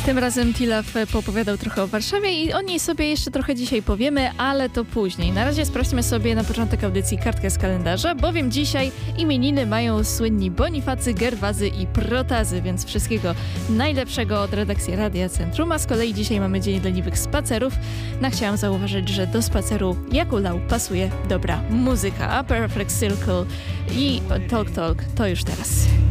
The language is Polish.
Tym razem Tilaf poopowiadał trochę o Warszawie i o niej sobie jeszcze trochę dzisiaj powiemy, ale to później. Na razie sprawdźmy sobie na początek audycji kartkę z kalendarza, bowiem dzisiaj imieniny mają słynni Bonifacy, Gerwazy i Protazy, więc wszystkiego najlepszego od redakcji Radia Centrum, a z kolei dzisiaj mamy Dzień Leniwych Spacerów. Chciałam zauważyć, że do spaceru jak ulał pasuje dobra muzyka, a Perfect Circle i Talk Talk to już teraz.